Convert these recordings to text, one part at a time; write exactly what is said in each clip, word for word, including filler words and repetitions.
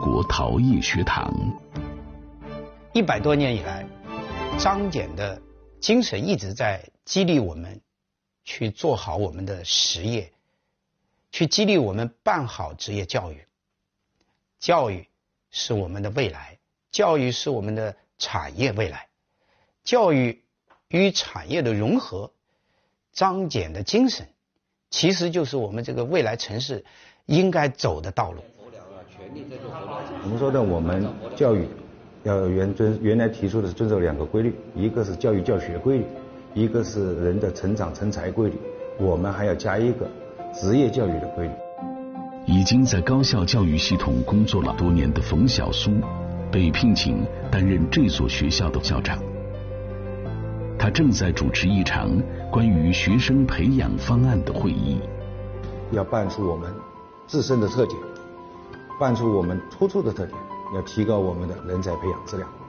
国陶业学堂。 一百多年以来，张謇的精神一直在激励我们去做好我们的实业，去激励我们办好职业教育。教育是我们的未来，教育是我们的产业未来，教育与产业的融合，张謇的精神其实就是我们这个未来城市应该走的道路。 我们说的我们教育要原遵原来提出的是遵守两个规律，一个是教育教学规律，一个是人的成长成才规律，我们还要加一个职业教育的规律。 已经在高校教育系统工作了多年的冯小苏被聘请担任这所学校的校长，他正在主持一场关于学生培养方案的会议。 要办出我们自身的特点，办出我们突出的特点，要提高我们的人才培养质量。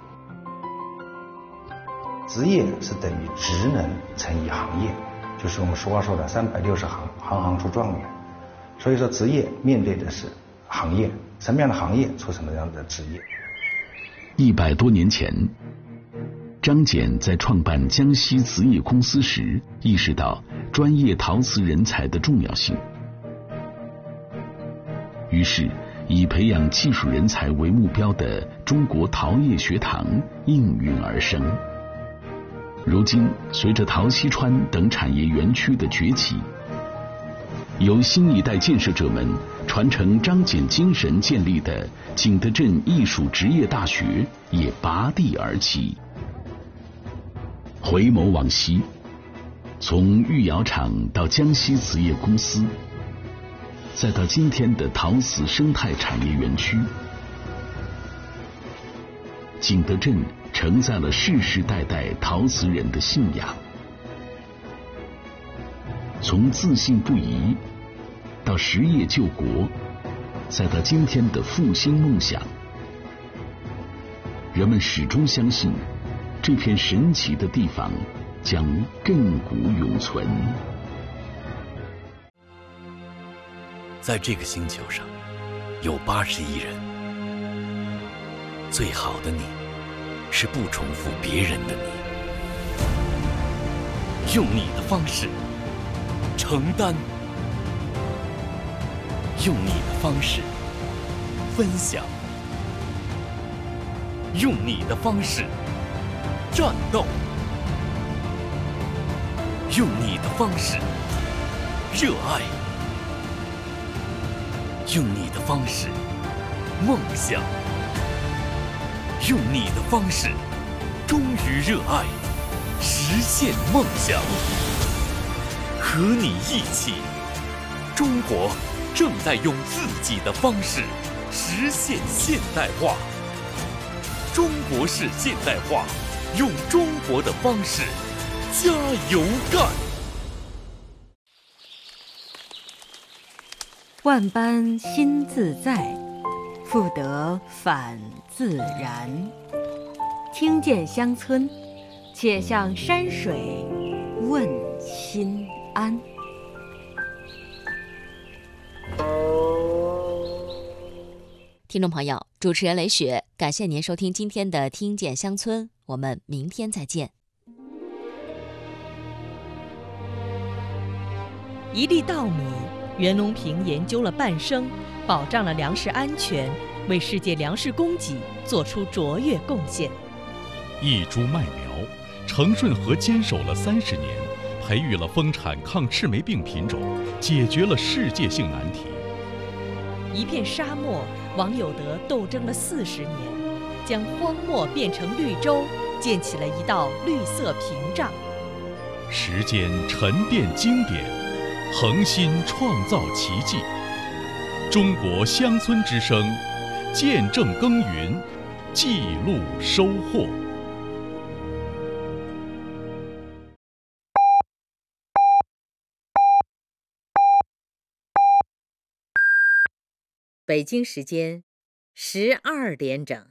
职业是等于职能乘以行业，就是我们俗话说的三百六十行，行行出状元。所以说职业面对的是行业，什么样的行业出什么样的职业。 一百多年前，张謇在创办江西瓷业公司时，意识到专业陶瓷人才的重要性，于是以培养技术人才为目标的中国陶业学堂应运而生。如今，随着陶溪川等产业园区的崛起，由新一代建设者们传承张謇精神建立的景德镇艺术职业大学也拔地而起。回眸往昔，从御窑厂到江西瓷业公司，再到今天的陶瓷生态产业园区，景德镇承载了世世代代陶瓷人的信仰。从自信不疑到实业救国，再到今天的复兴梦想，人们始终相信这片神奇的地方将亘古永存。 在这个星球上有八十亿人，最好的你是不重复别人的你，用你的方式承担，用你的方式分享，用你的方式战斗，用你的方式热爱，用你的方式梦想，用你的方式忠于热爱，实现梦想。和你一起，中国正在用自己的方式实现现代化。中国式现代化，用中国的方式加油干！ 万般心自在，复得返自然。听见乡村，且向山水问心安。 听众朋友，主持人雷雪，感谢您收听今天的《听见乡村》，我们明天再见。 一粒稻米，袁隆平研究了半生，保障了粮食安全，为世界粮食供给做出卓越贡献。 一株麦苗，程顺和坚守了三十年，培育了丰产抗赤霉病品种，解决了世界性难题。 一片沙漠，王有德斗争了四十年，将荒漠变成绿洲，建起了一道绿色屏障。 时间沉淀经典，恒心创造奇迹。中国乡村之声，见证耕耘，记录收获。 北京时间十二点整。